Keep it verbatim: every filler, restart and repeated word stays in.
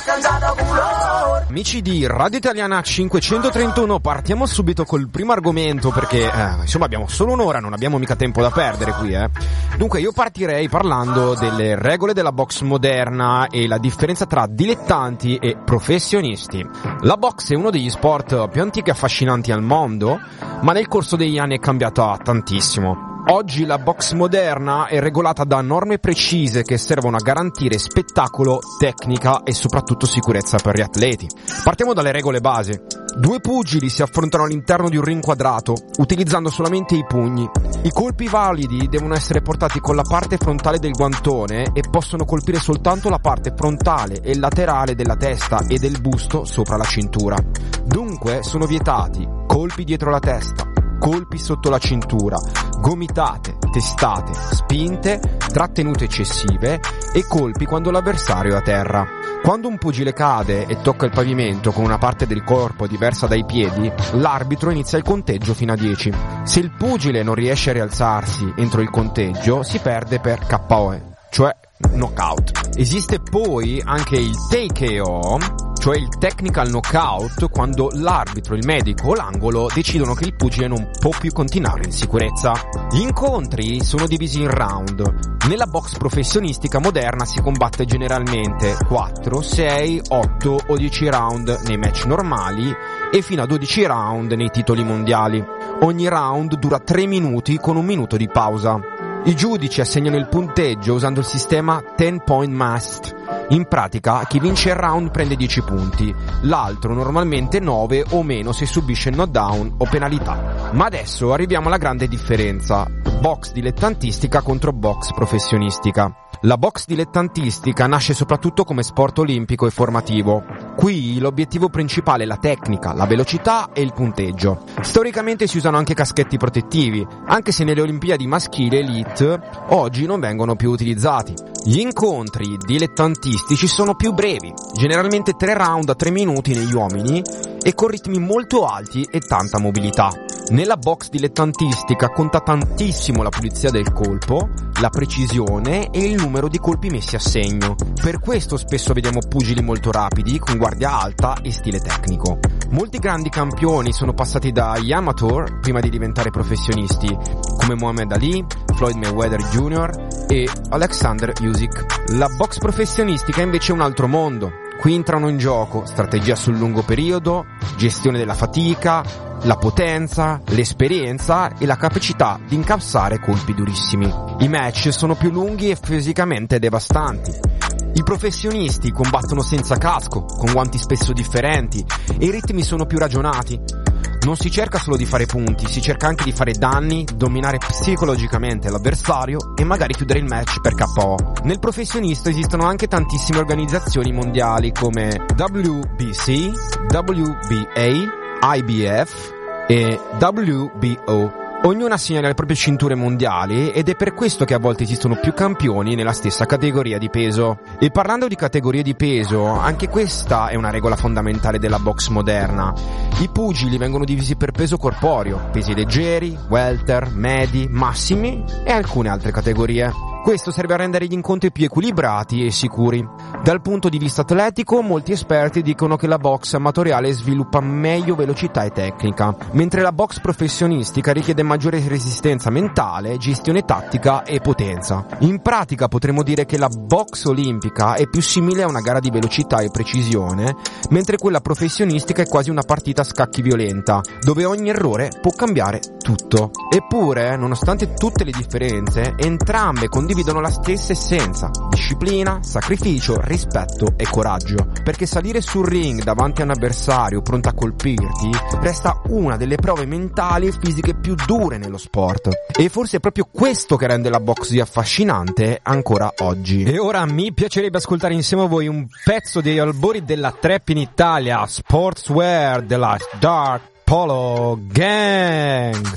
Amici di Radio Italiana cinquecentotrentuno, partiamo subito col primo argomento perché eh, insomma abbiamo solo un'ora, non abbiamo mica tempo da perdere qui eh. Dunque io partirei parlando delle regole della box moderna e la differenza tra dilettanti e professionisti. La box è uno degli sport più antichi e affascinanti al mondo, ma nel corso degli anni è cambiata tantissimo. Oggi la box moderna è regolata da norme precise che servono a garantire spettacolo, tecnica e soprattutto sicurezza per gli atleti. Partiamo dalle regole base. Due pugili si affrontano all'interno di un ring quadrato, utilizzando solamente i pugni. I colpi validi devono essere portati con la parte frontale del guantone e possono colpire soltanto la parte frontale e laterale della testa e del busto sopra la cintura. Dunque sono vietati colpi dietro la testa, colpi sotto la cintura, gomitate, testate, spinte, trattenute eccessive e colpi quando l'avversario è a terra. Quando un pugile cade e tocca il pavimento con una parte del corpo diversa dai piedi, l'arbitro inizia il conteggio fino a dieci. Se il pugile non riesce a rialzarsi entro il conteggio, si perde per K O, cioè knockout. Esiste poi anche il T K O, cioè il technical knockout, quando l'arbitro, il medico o l'angolo decidono che il pugile non può più continuare in sicurezza. Gli incontri sono divisi in round. Nella box professionistica moderna si combatte generalmente quattro, sei, otto o dieci round nei match normali e fino a dodici round nei titoli mondiali. Ogni round dura tre minuti con un minuto di pausa. I giudici assegnano il punteggio usando il sistema ten point must. In pratica, chi vince il round prende dieci punti, l'altro normalmente nove o meno se subisce knockdown o penalità. Ma adesso arriviamo alla grande differenza: box dilettantistica contro box professionistica. La box dilettantistica nasce soprattutto come sport olimpico e formativo. Qui l'obiettivo principale è la tecnica, la velocità e il punteggio. Storicamente si usano anche caschetti protettivi, anche se nelle Olimpiadi maschili elite oggi non vengono più utilizzati. Gli incontri dilettantistici sono più brevi, generalmente tre round a tre minuti negli uomini e con ritmi molto alti e tanta mobilità. Nella box dilettantistica conta tantissimo la pulizia del colpo, la precisione e il numero di colpi messi a segno. Per questo spesso vediamo pugili molto rapidi, con guardia alta e stile tecnico. Molti grandi campioni sono passati dagli amateur prima di diventare professionisti, come Muhammad Ali, Floyd Mayweather Junior e Alexander Usyk. La box professionistica invece è un altro mondo. Qui entrano in gioco strategia sul lungo periodo, gestione della fatica, la potenza, l'esperienza e la capacità di incassare colpi durissimi. I match sono più lunghi e fisicamente devastanti. I professionisti combattono senza casco, con guanti spesso differenti, e i ritmi sono più ragionati. Non si cerca solo di fare punti, si cerca anche di fare danni, dominare psicologicamente l'avversario e magari chiudere il match per K O. Nel professionista esistono anche tantissime organizzazioni mondiali come W B C, W B A, I B F e W B O. Ognuna assegna le proprie cinture mondiali ed è per questo che a volte esistono più campioni nella stessa categoria di peso. E parlando di categorie di peso, anche questa è una regola fondamentale della box moderna. I pugili vengono divisi per peso corporeo, pesi leggeri, welter, medi, massimi e alcune altre categorie. Questo serve a rendere gli incontri più equilibrati e sicuri. Dal punto di vista atletico, molti esperti dicono che la box amatoriale sviluppa meglio velocità e tecnica, mentre la box professionistica richiede maggiore resistenza mentale, gestione tattica e potenza. In pratica potremmo dire che la box olimpica è più simile a una gara di velocità e precisione, mentre quella professionistica è quasi una partita a scacchi violenta, dove ogni errore può cambiare tutto. Eppure, nonostante tutte le differenze, entrambe condividono la stessa essenza: disciplina, sacrificio, rispetto e coraggio. Perché salire sul ring davanti a un avversario pronto a colpirti resta una delle prove mentali e fisiche più dure nello sport. E forse è proprio questo che rende la box così affascinante ancora oggi. E ora mi piacerebbe ascoltare insieme a voi un pezzo degli albori della trap in Italia, Sportswear della Dark Polo Gang.